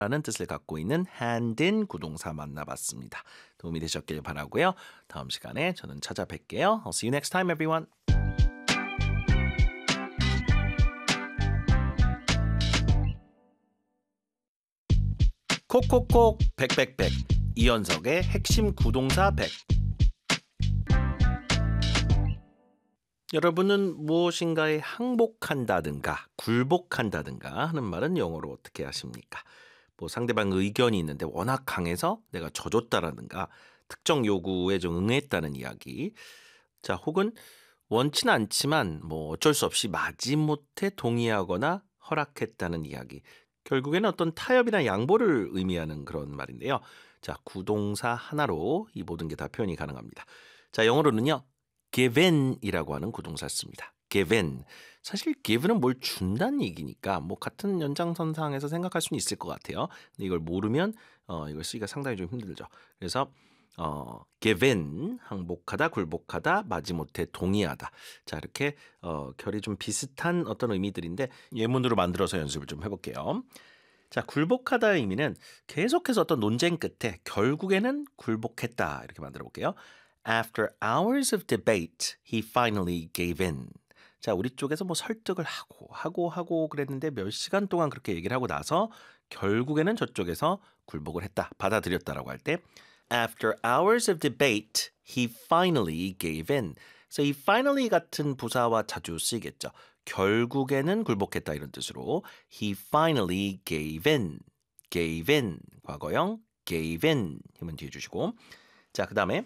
라는 뜻을 갖고 있는 hand in 구동사 만나봤습니다. 도움이 되셨길 바라고요. 다음 시간에 저는 찾아뵐게요. I'll see you next time, everyone. 콕콕콕 백백백 이연석의 핵심 구동사 100. 여러분은 무엇인가에 항복한다든가 굴복한다든가 하는 말은 영어로 어떻게 하십니까? 뭐 상대방 의견이 있는데 워낙 강해서 내가 져줬다라든가 특정 요구에 좀 응했다는 이야기. 자, 혹은 원치는 않지만 뭐 어쩔 수 없이 마지못해 동의하거나 허락했다는 이야기. 결국에는 어떤 타협이나 양보를 의미하는 그런 말인데요. 자, 구동사 하나로 이 모든 게 다 표현이 가능합니다. 자, 영어로는요. given이라고 하는 구동사 씁니다. given. 사실 given은 뭘 준다는 얘기니까 뭐 같은 연장선상에서 생각할 수는 있을 것 같아요. 근데 이걸 모르면 이걸 쓰기가 상당히 좀 힘들죠. 그래서 given 항복하다, 굴복하다, 마지못해 동의하다. 자, 이렇게 결이 좀 비슷한 어떤 의미들인데 예문으로 만들어서 연습을 좀 해볼게요. 자, 굴복하다의 의미는 계속해서 어떤 논쟁 끝에 결국에는 굴복했다 이렇게 만들어 볼게요. After hours of debate, he finally gave in. 자, 우리 쪽에서 뭐 설득을 하고 그랬는데 몇 시간 동안 그렇게 얘기를 하고 나서 결국에는 저쪽에서 굴복을 했다, 받아들였다라고 할 때 After hours of debate, he finally gave in. 그래서 이 finally 같은 부사와 자주 쓰이겠죠. 결국에는 굴복했다 이런 뜻으로 he finally gave in. gave in 과거형 gave in 힘은 뒤에 주시고 자, 그다음에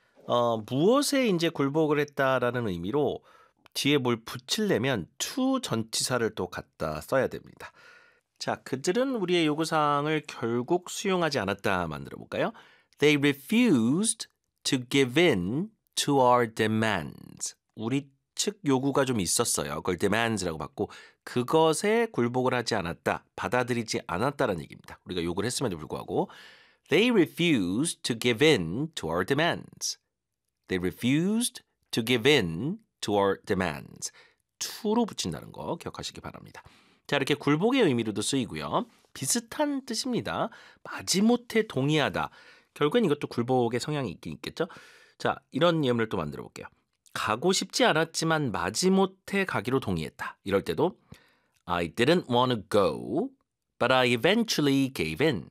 무엇에 이제 굴복을 했다라는 의미로 뒤에 뭘 붙이려면 to 전치사를 또 갖다 써야 됩니다. 자, 그들은 우리의 요구사항을 결국 수용하지 않았다 만들어 볼까요? They refused to give in to our demands. 우리 측 요구가 좀 있었어요. 그걸 demands라고 받고 그것에 굴복을 하지 않았다, 받아들이지 않았다라는 얘기입니다. 우리가 요구를 했음에도 불구하고 They refused to give in to our demands. They refused to give in to our demands. to로 붙인다는 거 기억하시기 바랍니다. 자, 이렇게 굴복의 의미로도 쓰이고요. 비슷한 뜻입니다. 마지못해 동의하다. 결국엔 이것도 굴복의 성향이 있긴 있겠죠. 자, 이런 예문을 또 만들어 볼게요. 가고 싶지 않았지만 마지못해 가기로 동의했다. 이럴 때도 I didn't want to go, but I eventually gave in.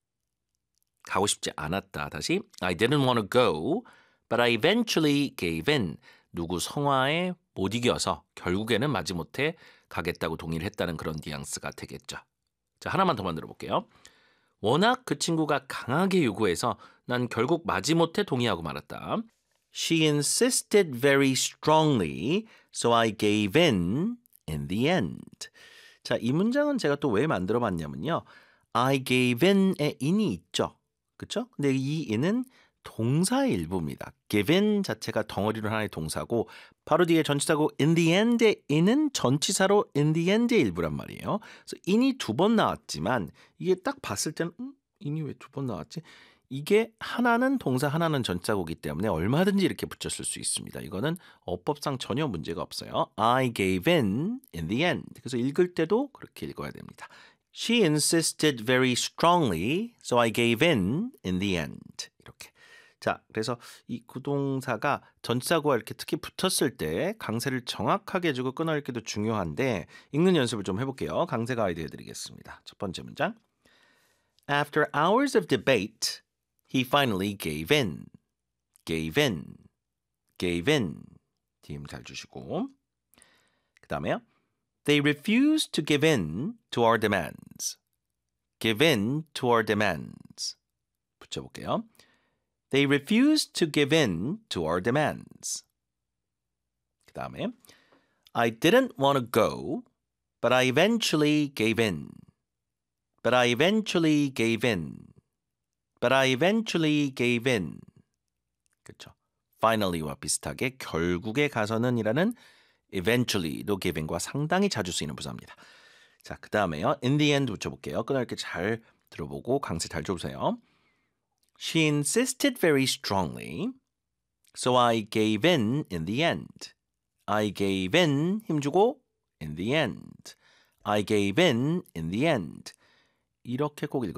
가고 싶지 않았다. 다시 I didn't want to go, but I eventually gave in. 누구 성화에 못 이겨서 결국에는 마지못해 가겠다고 동의를 했다는 그런 뉘앙스가 되겠죠. 자, 하나만 더 만들어 볼게요. 워낙 그 친구가 강하게 요구해서 난 결국 마지못해 동의하고 말았다. She insisted very strongly, so I gave in the end. 자, 이 문장은 제가 또 왜 만들어 봤냐면요. I gave in에 in이 있죠. 그렇죠? 근데 이 in은 동사의 일부입니다. give in 자체가 덩어리로 하나의 동사고 바로 뒤에 전치사고 in the end의 in은 전치사로 in the end의 일부란 말이에요. 그래서 in이 두 번 나왔지만 이게 딱 봤을 때는 in이 왜 두 번 나왔지? 이게 하나는 동사 하나는 전치사고기 때문에 얼마든지 이렇게 붙였을 수 있습니다. 이거는 어법상 전혀 문제가 없어요. I gave in the end. 그래서 읽을 때도 그렇게 읽어야 됩니다. She insisted very strongly, so I gave in the end. 이렇게. 자, 그래서 이 구동사가 전치사구와 이렇게 특히 붙었을 때 강세를 정확하게 해주고 끊어읽기도 중요한데 읽는 연습을 좀 해볼게요. 강세 가이드 해드리겠습니다. 첫 번째 문장. After hours of debate, he finally gave in. gave in. gave in. 뒤음 잘 주시고 그 다음에요. They refused to give in to our demands. give in to our demands. 붙여볼게요. They refused to give in to our demands. 그 다음에 I didn't want to go, but I eventually gave in. But I eventually gave in. But I eventually gave in. 그렇죠. finally와 비슷하게 결국에 가서는이라는 eventually도 give in과 상당히 자주 쓰이는 부사입니다. 자, 그 다음에요. in the end 붙여볼게요. 끊어읽기 잘 들어보고 강세 잘 줘보세요. She insisted very strongly, so I gave in the end. I gave in 힘주고 in the end. I gave in the end. 이렇게 꼭 읽어